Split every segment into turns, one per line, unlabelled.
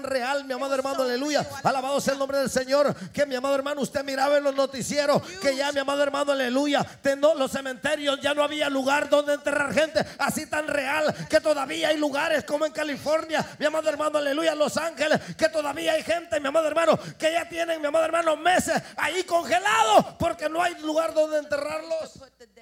real, mi amado hermano, aleluya. Alabado sea el nombre del Señor. Que mi amado hermano, usted miraba en los noticieros que ya, mi amado hermano, aleluya, los cementerios ya no había lugar donde enterrar gente. Así tan real que todavía hay lugares como en California, mi amado hermano, aleluya, Los Ángeles, que todavía hay gente, mi amado hermano, que ya tienen, mi amado hermano, meses ahí congelados porque no hay lugar donde enterrarlos.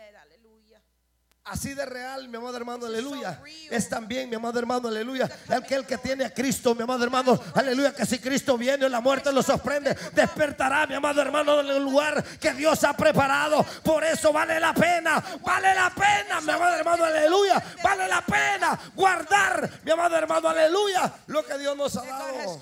Así de real, mi amado hermano, aleluya. Es también, mi amado hermano, aleluya, aquel que tiene a Cristo, mi amado hermano, aleluya, que si Cristo viene o la muerte lo sorprende, despertará, mi amado hermano, en el lugar que Dios ha preparado. Por eso vale la pena, mi amado hermano, aleluya, vale la pena guardar, mi amado hermano, aleluya, lo que Dios nos ha dado.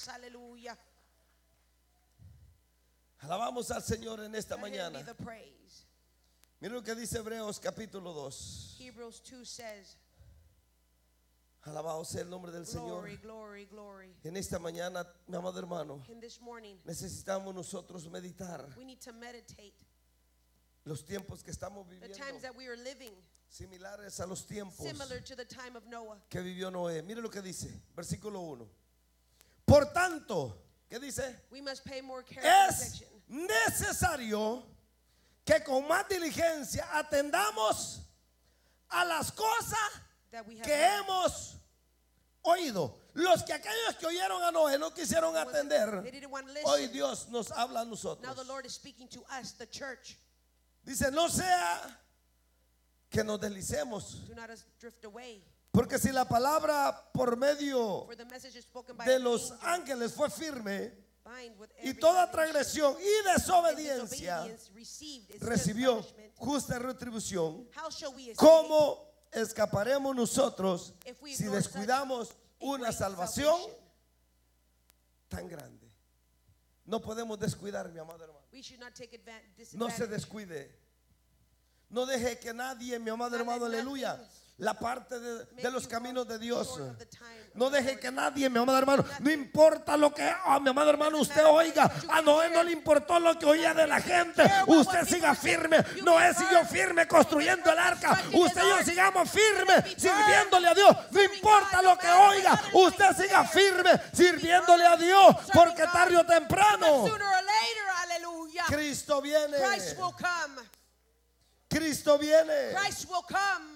Alabamos al Señor en esta mañana. Mira lo que dice Hebreos capítulo 2.
Hebrews 2 says,
alabado sea el nombre del Señor.
Glory, glory.
En esta mañana, mi amado hermano,
In this morning,
necesitamos nosotros meditar
we need to meditate
los tiempos que estamos
the
viviendo,
times that we are living,
similares a los tiempos
similar to the time of Noah.
que vivió Noé. Mire lo que dice, versículo 1. Por tanto, ¿qué dice?
We must pay more careful
Es
attention.
necesario que con más diligencia atendamos a las cosas
That we have
que hemos oído. Los que aquellos que oyeron a Noé no quisieron atender,
They didn't want to
hoy
listen.
Dios nos habla a
Now
nosotros.
the Lord is speaking to us, the church.
Dice, no sea que nos deslicemos,
Do not drift away.
porque si la palabra por medio
For the message is spoken by
de
an
los
angel,
ángeles fue firme,
bind with
y
every
toda
foundation,
transgresión y
and
desobediencia
disobedience received its
recibió
punishment.
justa retribución,
How shall we escape
¿cómo escaparemos nosotros
if we
si
ignore
descuidamos
such a
una
great
salvación
salvation?
tan grande? No podemos descuidar, mi amado hermano.
We should not take
No se
disadvantage.
descuide. No deje que nadie, mi amado hermano, aleluya, la parte de los caminos de Dios. No deje que nadie, mi amado hermano, no importa lo que, mi amado hermano, usted oiga. A Noé no le importó lo que oía de la gente. Usted siga firme. Noé siguió firme construyendo el arca. Usted y yo sigamos firmes sirviéndole a Dios. No importa lo que oiga. Usted siga firme sirviéndole a Dios, porque tarde o temprano
Sooner or later, hallelujah,
Cristo viene.
Christ will come.
Cristo viene.
Christ will come.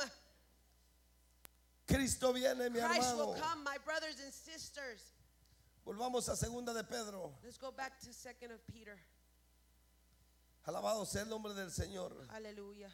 Cristo viene, mi
Christ
hermano.
will come, my brothers and sisters.
Volvamos a segunda de Pedro.
Let's go back to 2nd of Peter.
Alabado sea el nombre del Señor.
Hallelujah.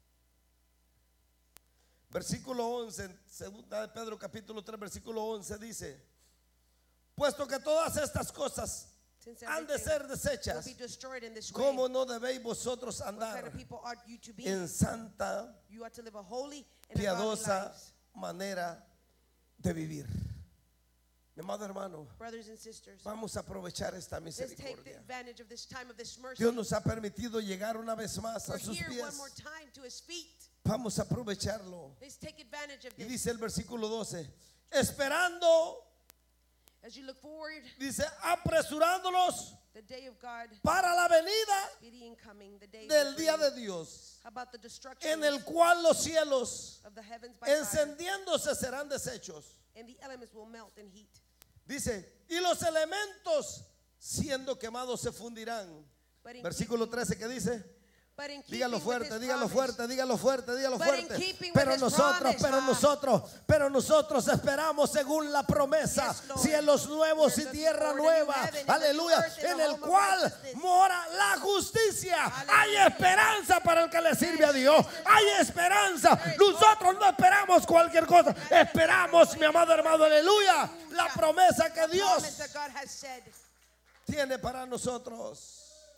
Versículo 11, segunda de Pedro capítulo 3, versículo 11 dice, puesto que todas estas cosas
Since
han de
everything
ser
will
desechas,
be destroyed in this way,
¿cómo no debéis vosotros
what kind
andar
of people ought you to be?
en santa,
You ought to live a holy and a godly
piadosa
lives.
manera de vivir? Mi amado hermano,
Brothers and sisters,
vamos a aprovechar esta
let's take
misericordia.
advantage of this time of this mercy.
Dios nos ha permitido llegar una vez más
We're
a sus
here one
pies.
more time to his feet.
Vamos a aprovecharlo.
Let's take advantage of
Y
this.
dice el versículo 12, esperando,
As you look forward,
dice, apresurándolos
the day of God,
para la venida
speedy incoming, the day
del
of
día
God.
de Dios,
How about the destruction
en el cual los cielos
of the heavens by fire,
encendiéndose serán deshechos.
and the elements will melt in heat.
Dice, y los elementos siendo quemados se fundirán.
But in
Versículo
keeping-
13 que dice,
but in
dígalo
keeping with
fuerte,
his
dígalo
promise,
fuerte, dígalo fuerte, dígalo
But in
fuerte.
keeping with
Pero
his
nosotros,
promise,
pero nosotros esperamos según la promesa,
Yes, Lord.
cielos nuevos y
We're looking
tierra
forward to new
nueva,
heaven and the new
aleluya,
earth and
en
the
el
home of
cual
righteousness.
mora la justicia. Hay
Hallelujah.
esperanza para el que le sirve a Dios.
Yes,
Hay esperanza. Nosotros no esperamos cualquier cosa. Esperamos, mi amado hermano, aleluya, la promesa que
The promise
Dios
that God has said.
tiene para nosotros.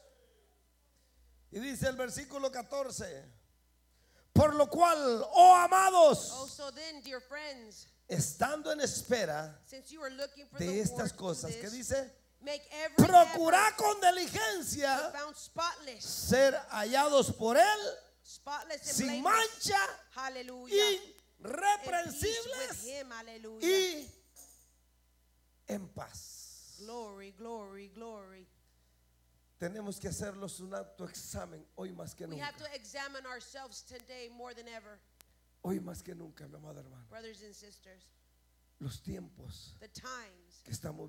Y dice el versículo 14, por lo cual, oh amados,
Oh, so then, dear friends,
estando en espera
since you are looking for
de
the
estas
Lord to
cosas,
do
que
this,
dice,
make every
procurad
effort
con diligencia
to found spotless,
ser hallados por él
spotless and
sin
blameless.
mancha,
Hallelujah. In peace with
irreprensibles
him. Hallelujah.
y en paz.
Glory, glory, glory.
Tenemos que hacerlos un autoexamen hoy más que
We
nunca.
have to examine ourselves today more than ever,
Hoy más que nunca, mi amado hermano.
brothers and sisters.
Los tiempos
The times
que estamos